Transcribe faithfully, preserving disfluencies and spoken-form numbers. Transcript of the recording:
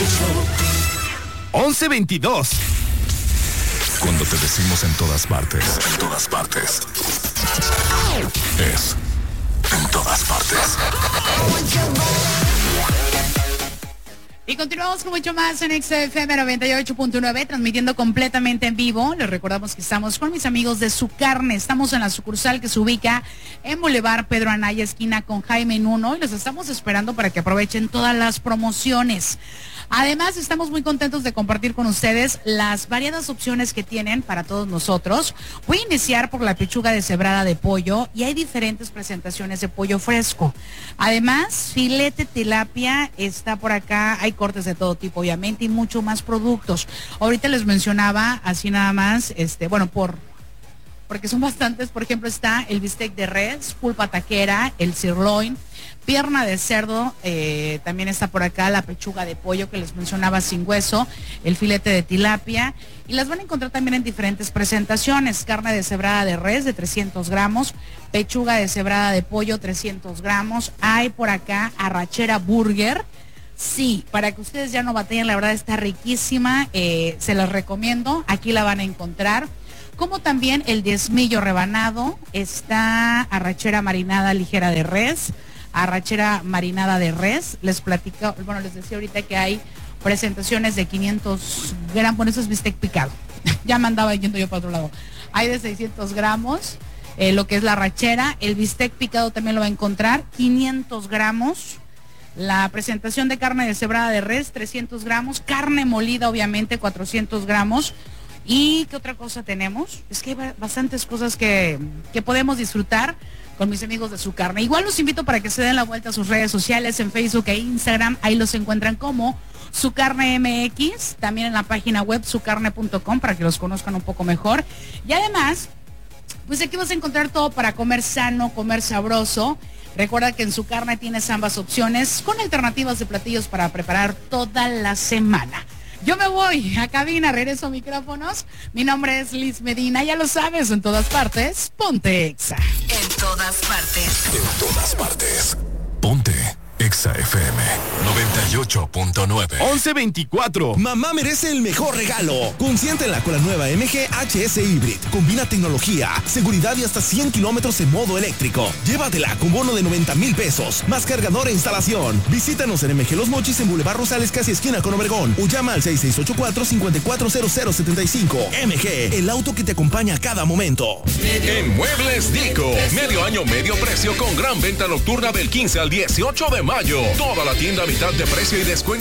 once veintidós. Cuando te decimos en todas partes, en todas partes, es en todas partes. Y continuamos con mucho más en X F M noventa y ocho punto nueve, transmitiendo completamente en vivo. Les recordamos que estamos con mis amigos de Su Carne. Estamos en la sucursal que se ubica en Boulevard Pedro Anaya, esquina con Jaime Nuno, y los estamos esperando para que aprovechen todas las promociones. Además, estamos muy contentos de compartir con ustedes las variadas opciones que tienen para todos nosotros. Voy a iniciar por la pechuga deshebrada de pollo, y hay diferentes presentaciones de pollo fresco. Además, filete tilapia está por acá, hay cortes de todo tipo, obviamente, y mucho más productos. Ahorita les mencionaba, así nada más, este, bueno, por... porque son bastantes. Por ejemplo, está el bistec de res, pulpa taquera, el sirloin, pierna de cerdo, eh, también está por acá la pechuga de pollo que les mencionaba sin hueso, el filete de tilapia, y las van a encontrar también en diferentes presentaciones: carne deshebrada de res de trescientos gramos, pechuga deshebrada de pollo trescientos gramos, hay por acá arrachera burger. Sí, para que ustedes ya no batallen, la verdad está riquísima, eh, se las recomiendo, aquí la van a encontrar. Como también el diezmillo rebanado, está arrachera marinada ligera de res, arrachera marinada de res. Les platico, bueno, les decía ahorita que hay presentaciones de quinientos gramos, bueno, eso es bistec picado, ya me andaba yendo yo para otro lado. Hay de seiscientos gramos, eh, lo que es la arrachera, el bistec picado también lo va a encontrar, quinientos gramos. La presentación de carne deshebrada de res, trescientos gramos, carne molida obviamente, cuatrocientos gramos. ¿Y qué otra cosa tenemos? Es que hay bastantes cosas que, que podemos disfrutar con mis amigos de Su Carne. Igual los invito para que se den la vuelta a sus redes sociales, en Facebook e Instagram. Ahí los encuentran como Su Carne M X, también en la página web su carne punto com, para que los conozcan un poco mejor. Y además, pues aquí vas a encontrar todo para comer sano, comer sabroso. Recuerda que en Su Carne tienes ambas opciones, con alternativas de platillos para preparar toda la semana. Yo me voy a cabina, regreso a micrófonos. Mi nombre es Liz Medina, ya lo sabes, en todas partes, ponte Exa. En todas partes. En todas partes. Ponte Exa F M noventa y ocho punto nueve. once veinticuatro. Mamá merece el mejor regalo. Consiéntela con la nueva M G H S Hybrid. Combina tecnología, seguridad y hasta cien kilómetros en modo eléctrico. Llévatela con bono de noventa mil pesos, más cargador e instalación. Visítanos en M G Los Mochis, en Boulevard Rosales, casi esquina con Obregón. O llama al seis seis ocho cuatro, cinco cuatro cero cero siete cinco. M G, el auto que te acompaña a cada momento. En Muebles Dico, medio año, medio precio, con gran venta nocturna del quince al dieciocho de mayo. Toda la tienda a mitad de precio y descuento